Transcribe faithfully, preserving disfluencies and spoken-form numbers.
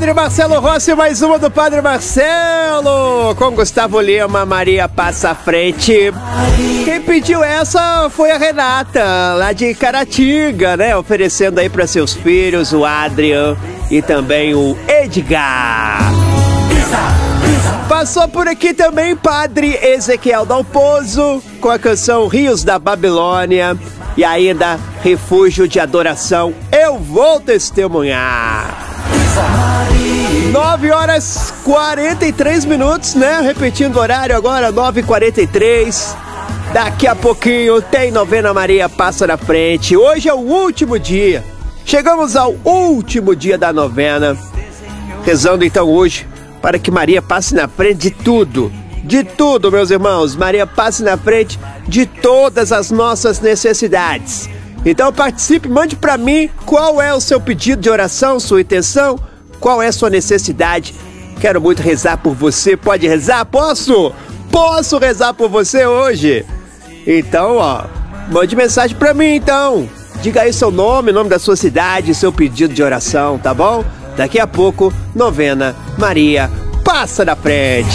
Padre Marcelo Rossi, mais uma do Padre Marcelo, com Gustavo Lima, Maria Passa à Frente. Quem pediu essa foi a Renata, lá de Caratinga, né? Oferecendo aí para seus filhos, o Adrian e também o Edgar. Passou por aqui também Padre Ezequiel Dalpozo, com a canção Rios da Babilônia. E ainda Refúgio de Adoração, Eu Vou Testemunhar. nove horas e quarenta e três minutos, né? Repetindo o horário agora, nove e quarenta e três. Daqui a pouquinho tem Novena Maria Passa na Frente. Hoje é o último dia. Chegamos ao último dia da novena. Rezando então hoje para que Maria passe na frente de tudo. De tudo, meus irmãos. Maria passe na frente de todas as nossas necessidades. Então participe, mande para mim qual é o seu pedido de oração, sua intenção, qual é a sua necessidade. Quero muito rezar por você. Pode rezar? Posso? Posso rezar por você hoje? Então, ó, mande mensagem para mim, então. Diga aí seu nome, nome da sua cidade, seu pedido de oração, tá bom? Daqui a pouco, Novena Maria Passa na Frente.